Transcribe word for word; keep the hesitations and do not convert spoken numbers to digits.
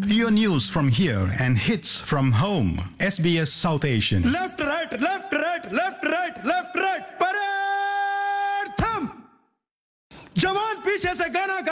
With your news from here and hits from home. S B S South Asian. Left, right, left, right, left, right, left, right. Parade! Thumb! जवान पीछे से गाना